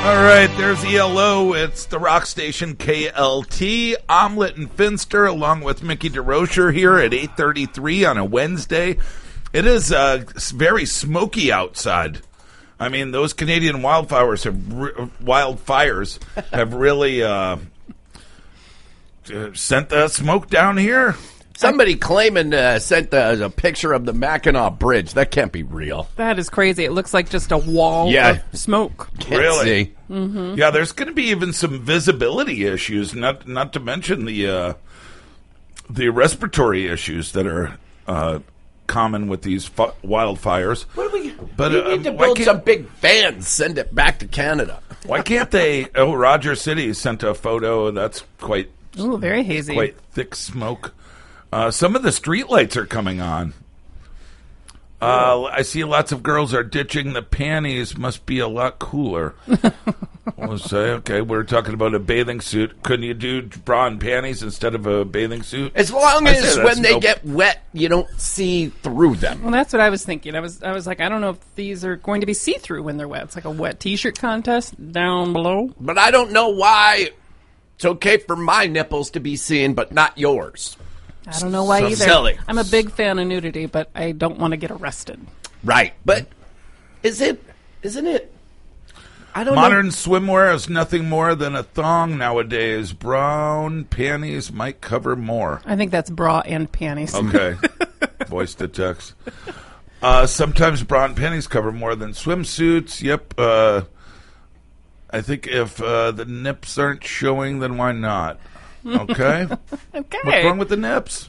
All right, there's ELO. It's the rock station KLT. Omelette and Finster, along with Mickey DeRocher here at 8:33 on a Wednesday. It is very smoky outside. I mean, those Canadian wildfires have really sent the smoke down here. Somebody claiming sent a picture of the Mackinac Bridge. That can't be real. That is crazy. It looks like just a wall of smoke. Can't Really? see. Mm-hmm. Yeah, there's going to be even some visibility issues, not to mention the respiratory issues that are common with these wildfires. What do we need to why build can't- some big fans, send it back to Canada. Why can't they? Oh, Roger City sent a photo. That's quite Ooh, very hazy. quite thick smoke. Some of the streetlights are coming on. I see lots of girls are ditching the panties. Must be a lot cooler. We'll say, okay, we're talking about a bathing suit. Couldn't you do bra and panties instead of a bathing suit? As long I as say when that's they no- get wet, you don't see through them. Well, that's what I was thinking. I was like, I don't know if these are going to be see-through when they're wet. It's like a wet T-shirt contest down below. But I don't know why it's okay for my nipples to be seen, but not yours. I don't know why So either. silly. I'm a big fan of nudity, but I don't want to get arrested. Right. But isn't it? I don't Modern know. swimwear is nothing more than a thong nowadays. Brown panties might cover more. I think that's bra and panties. Okay. Voice to text. Sometimes bra and panties cover more than swimsuits. Yep. I think if the nips aren't showing, then why not? Okay. Okay. What's wrong with the nips?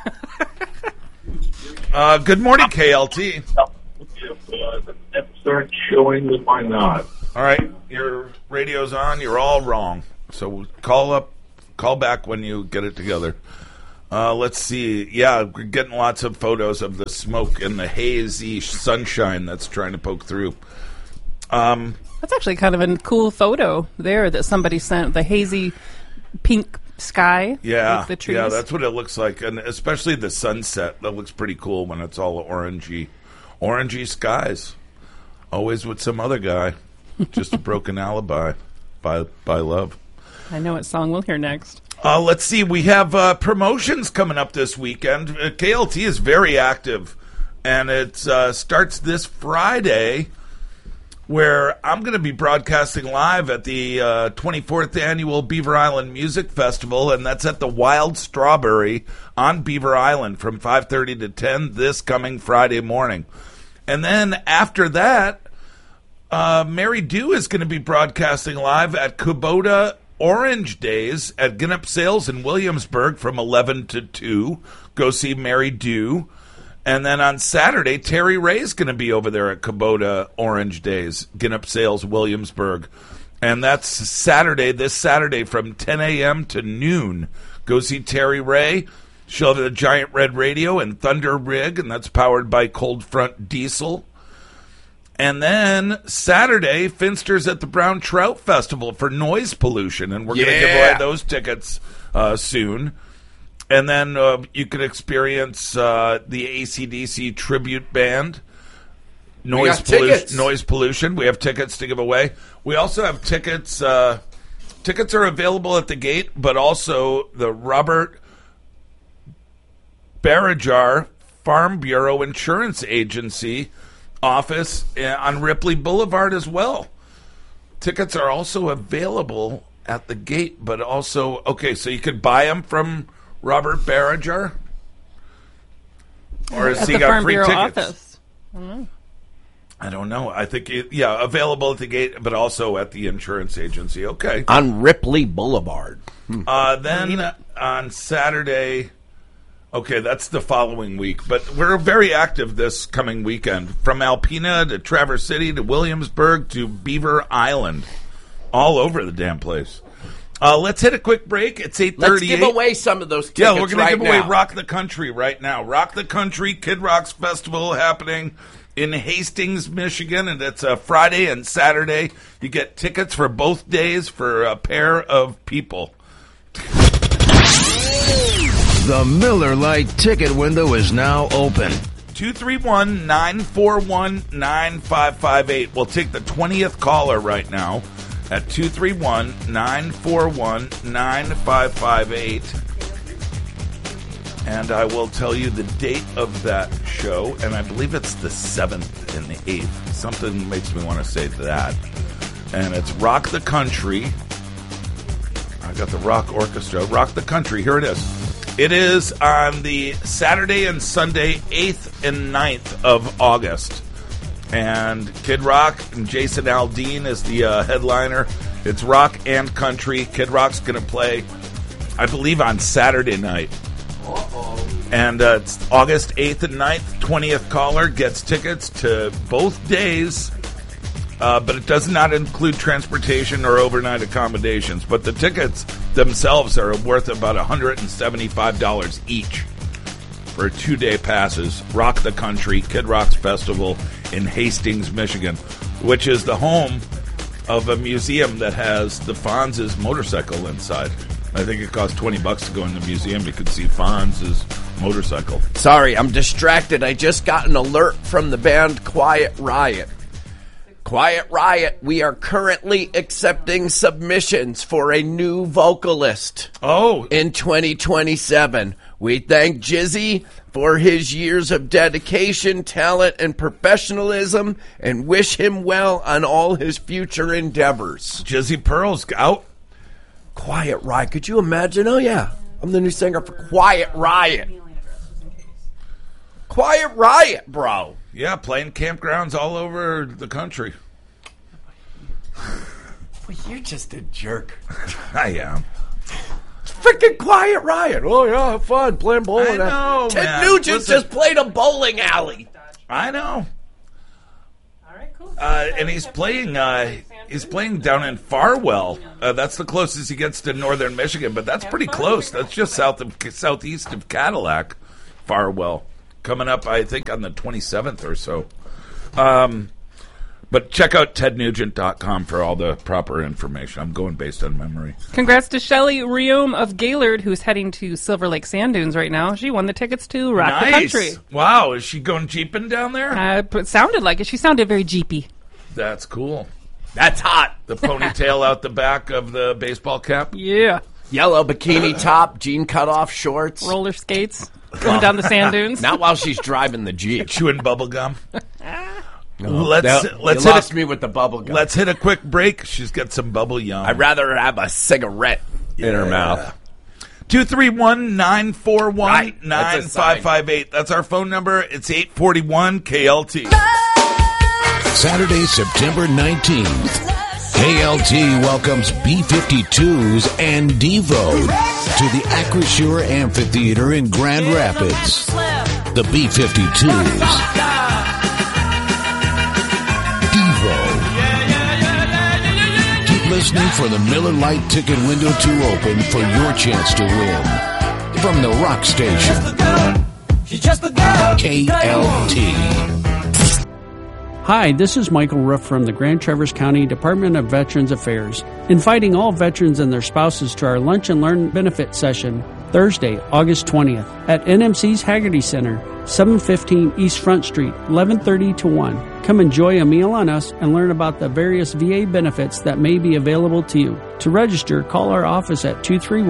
Good morning, KLT. The nips aren't showing, then why not? All right, your radio's on. You're all wrong. So call back when you get it together. Let's see. Yeah, we're getting lots of photos of the smoke and the hazy sunshine that's trying to poke through. That's actually kind of a cool photo there that somebody sent. The hazy pink sky. Yeah, with the trees. yeah, that's what it looks like, and especially the sunset. That looks pretty cool when it's all orangey skies. Always with some other guy. Just a broken alibi by love. I know what song we'll hear next. Let's see. We have promotions coming up this weekend. KLT is very active, and it starts this Friday, where I'm going to be broadcasting live at the 24th Annual Beaver Island Music Festival, and that's at the Wild Strawberry on Beaver Island from 5:30 to 10 this coming Friday morning. And then after that, Mary Dew is going to be broadcasting live at Kubota Orange Days at Ginnop Sales in Williamsburg from 11 to 2. Go see Mary Dew. And then on Saturday, Terry Ray's going to be over there at Kubota Orange Days, Ginnop Sales, Williamsburg. And that's Saturday, this Saturday from 10 a.m. to noon. Go see Terry Ray. She'll have a giant red radio and Thunder Rig, and that's powered by Cold Front Diesel. And then Saturday, Finster's at the Brown Trout Festival for noise pollution, and we're going to give away those tickets soon. And then you can experience the AC/DC tribute band, noise pollution. We have tickets to give away. We also have tickets. Tickets are available at the gate, but also the Robert Barrajar Farm Bureau Insurance Agency office on Ripley Boulevard as well. Tickets are also available at the gate, but also, okay, so you could buy them from Robert Barrajar? Or has At he the got Farm free Bureau tickets? office. I don't know. I think, available at the gate, but also at the insurance agency. Okay. On Ripley Boulevard. Then on Saturday, okay, that's the following week, but we're very active this coming weekend. From Alpena to Traverse City to Williamsburg to Beaver Island. All over the damn place. Let's hit a quick break. It's 8:38. Let's give away some of those tickets. Yeah, we're going to give away now. Rock the Country right now. Rock the Country Kid Rock's Festival happening in Hastings, Michigan, and it's a Friday and Saturday. You get tickets for both days for a pair of people. The Miller Lite ticket window is now open. 231-941-9558. We'll take the 20th caller right now. at 231-941-9558. And I will tell you the date of that show, and I believe it's the 7th and the 8th. Something makes me want to say that. And it's Rock the Country. I got the Rock Orchestra. Rock the Country. Here it is. It is on the Saturday and Sunday, 8th and 9th of August. And Kid Rock and Jason Aldean is the headliner. It's rock and country. Kid Rock's going to play, I believe, on Saturday night. And it's August 8th and 9th. 20th caller gets tickets to both days. But it does not include transportation or overnight accommodations. But the tickets themselves are worth about $175 each for 2-day passes. Rock the Country, Kid Rock's Festival in Hastings, Michigan, which is the home of a museum that has the Fonz's motorcycle inside. I think it costs $20 to go in the museum. You could see Fonz's motorcycle. Sorry, I'm distracted. I just got an alert from the band Quiet Riot. Quiet Riot, we are currently accepting submissions for a new vocalist. Oh. In 2027. We thank Jizzy for his years of dedication, talent, and professionalism, and wish him well on all his future endeavors. Jizzy Pearl's out. Quiet Riot. Could you imagine? Oh, yeah. I'm the new singer for Quiet Riot. Quiet Riot, bro. Yeah, playing campgrounds all over the country. Well, you're just a jerk. I am. Freaking Quiet Riot. Oh, yeah, have fun playing bowling. I know, Ted man. Nugent just played a bowling alley. I know. All right, cool. And he's playing down in Farwell. That's the closest he gets to northern Michigan, but that's pretty close. That's just southeast of Cadillac, Farwell. Coming up, I think, on the 27th or so. But check out tednugent.com for all the proper information. I'm going based on memory. Congrats to Shelley Riome of Gaylord, who's heading to Silver Lake Sand Dunes right now. She won the tickets to Rock the Country. Wow, is she going jeeping down there? It sounded like it. She sounded very jeepy. That's cool. That's hot. The ponytail out the back of the baseball cap? Yeah. Yellow bikini top, jean cutoff shorts. Roller skates. Going down the sand dunes. Not while she's driving the Jeep. Chewing bubble gum. Let's hit me with the bubble gum. Let's hit a quick break. She's got some bubble yum. I'd rather have a cigarette in her mouth. 231-941-9558. That's our phone number. It's 841 KLT. Saturday, September 19th. KLT welcomes B-52s and Devo to the Acrisure Amphitheater in Grand Rapids. The B-52s. Devo. Keep listening for the Miller Lite ticket window to open for your chance to win. From the Rock Station. KLT. Hi, this is Michael Ruff from the Grand Traverse County Department of Veterans Affairs, inviting all veterans and their spouses to our Lunch and Learn benefit session Thursday, August 20th at NMC's Haggerty Center, 715 East Front Street, 11:30 to 1. Come enjoy a meal on us and learn about the various VA benefits that may be available to you. To register, call our office at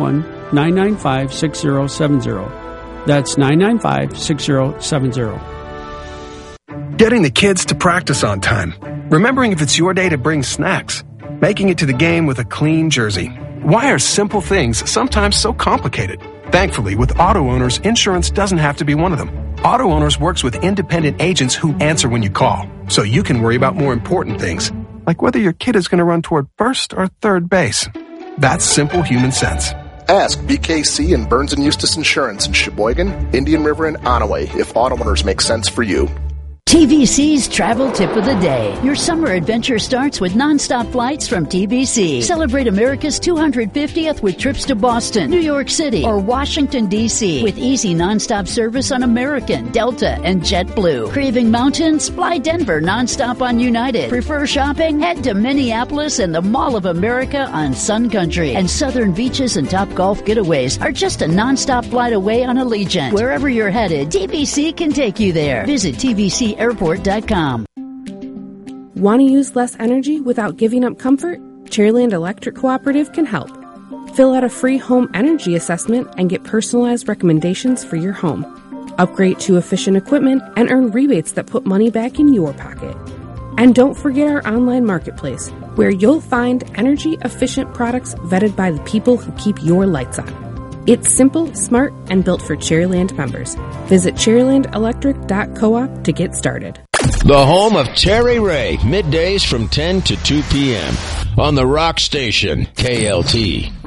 231-995-6070. That's 995-6070. Getting the kids to practice on time. Remembering if it's your day to bring snacks. Making it to the game with a clean jersey. Why are simple things sometimes so complicated? Thankfully, with Auto Owners, insurance doesn't have to be one of them. Auto Owners works with independent agents who answer when you call, so you can worry about more important things, like whether your kid is going to run toward first or third base. That's simple human sense. Ask BKC and Burns & Eustace Insurance in Sheboygan, Indian River, and Onaway if Auto Owners make sense for you. TVC's Travel Tip of the Day. Your summer adventure starts with nonstop flights from TVC. Celebrate America's 250th with trips to Boston, New York City, or Washington, D.C. with easy nonstop service on American, Delta, and JetBlue. Craving mountains? Fly Denver nonstop on United. Prefer shopping? Head to Minneapolis and the Mall of America on Sun Country. And southern beaches and top golf getaways are just a nonstop flight away on Allegiant. Wherever you're headed, TVC can take you there. Visit TVCAirport.com. Want to use less energy without giving up comfort? Cherryland Electric Cooperative can help. Fill out a free home energy assessment and get personalized recommendations for your home. Upgrade to efficient equipment and earn rebates that put money back in your pocket. And don't forget our online marketplace, where you'll find energy-efficient products vetted by the people who keep your lights on. It's simple, smart, and built for Cherryland members. Visit cherrylandelectric.coop to get started. The home of Terry Ray, middays from 10 to 2 p.m. on the Rock Station, KLT.